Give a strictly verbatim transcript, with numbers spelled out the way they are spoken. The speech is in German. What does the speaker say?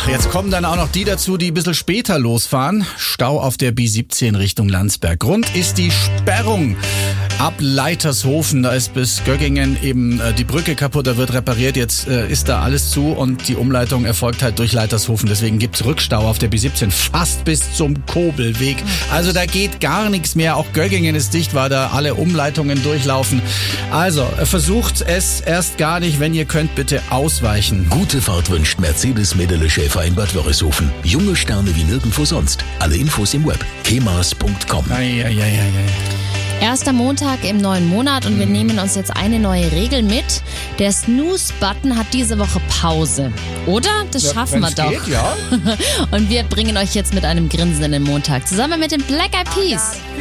jetzt kommen dann auch noch die dazu, die ein bisschen später losfahren. Stau auf der B siebzehn Richtung Landsberg. Grund ist die Sperrung ab Leitershofen. Da ist bis Göggingen eben äh, die Brücke kaputt, da wird repariert. Jetzt äh, ist da alles zu und die Umleitung erfolgt halt durch Leitershofen. Deswegen gibt's Rückstau auf der B siebzehn fast bis zum Kobelweg. Also da geht gar nichts mehr. Auch Göggingen ist dicht, weil da alle Umleitungen durchlaufen. Also äh, versucht es erst gar nicht. Wenn ihr könnt, bitte ausweichen. Gute Fahrt wünscht Mercedes Mädele Schäfer in Bad Wörishofen. Junge Sterne wie nirgendwo sonst. Alle Infos im Web. kemas punkt com. Eieieiei. Erster Montag im neuen Monat und wir nehmen uns jetzt eine neue Regel mit. Der Snooze-Button hat diese Woche Pause. Oder? Das Ja, schaffen wir wenn's doch. geht, ja. Und wir bringen euch jetzt mit einem Grinsen in den Montag zusammen mit den Black Eyed Peas.